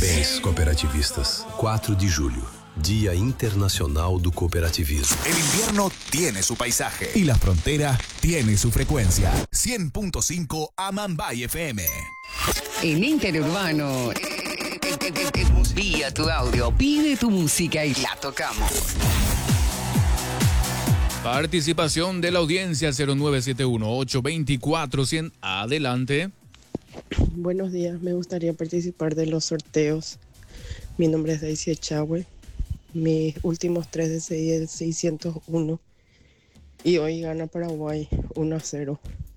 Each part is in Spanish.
Parabéns, cooperativistas. 4 de julio, Día Internacional do Cooperativismo. El invierno tiene su paisaje y la frontera tiene su frecuencia. 100.5 Amambay FM. En Interurbano, envía tu audio, pide tu música y la tocamos. Participación de la audiencia 0971-824-100. Adelante. Buenos días, me gustaría participar de los sorteos. Mi nombre es Daisy Echagüe. Mis últimos 3 de CI es 601. Y hoy gana Paraguay 1-0.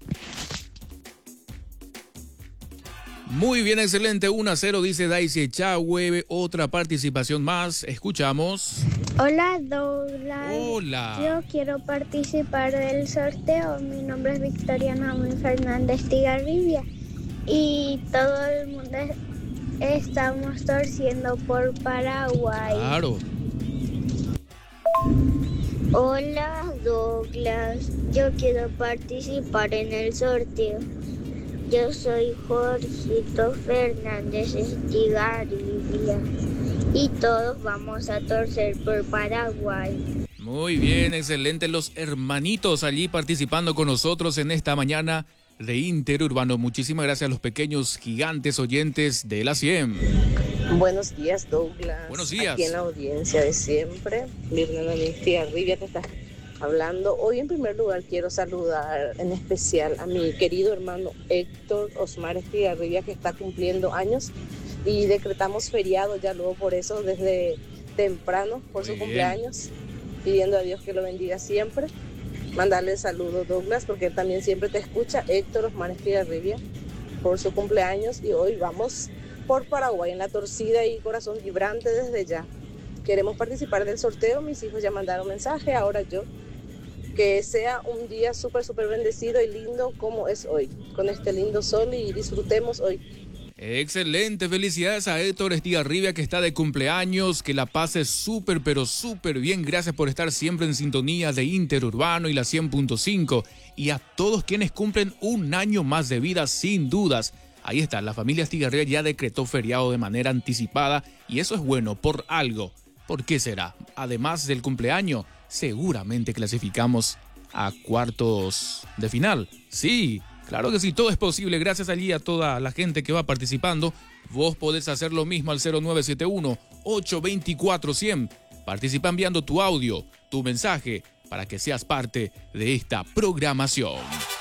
Muy bien, excelente. 1-0, dice Daisy Echagüe. Otra participación más. Escuchamos. Hola, Douglas. Hola. Yo quiero participar del sorteo. Mi nombre es Victoria Naomi Fernández Tigarribia. Y todo el mundo estamos torciendo por Paraguay. Claro. Hola, Douglas. Yo quiero participar en el sorteo. Yo soy Jorgito Fernández Estigarribia. Y todos vamos a torcer por Paraguay. Muy bien, excelente. Los hermanitos allí participando con nosotros en esta mañana de Interurbano. Muchísimas gracias a los pequeños gigantes oyentes de la 100. Buenos días, Douglas. Buenos días. Aquí en la audiencia de siempre, Mirna Estigarribia te está hablando. Hoy en primer lugar quiero saludar en especial a mi querido hermano Héctor Osmar Estigarribia, que está cumpliendo años y decretamos feriado ya luego por eso desde temprano por su cumpleaños, pidiendo a Dios que lo bendiga siempre. Mandarle saludos, Douglas, porque él también siempre te escucha, Héctor Osmar Estigarribia, por su cumpleaños. Y hoy vamos por Paraguay en la torcida y corazón vibrante desde ya. Queremos participar del sorteo, mis hijos ya mandaron mensaje, ahora yo. Que sea un día súper bendecido y lindo como es hoy, con este lindo sol, y disfrutemos hoy. Excelente, felicidades a Héctor Estigarribia, que está de cumpleaños, que la pase súper bien. Gracias por estar siempre en sintonía de Interurbano y la 100.5, y a todos quienes cumplen un año más de vida, sin dudas. Ahí está, la familia Estigarribia ya decretó feriado de manera anticipada, y eso es bueno por algo. ¿Por qué será? Además del cumpleaños, seguramente clasificamos a cuartos de final. Sí, claro que sí, todo es posible. Gracias allí a toda la gente que va participando. Vos podés hacer lo mismo al 0971-824-100. Participa enviando tu audio, tu mensaje, para que seas parte de esta programación.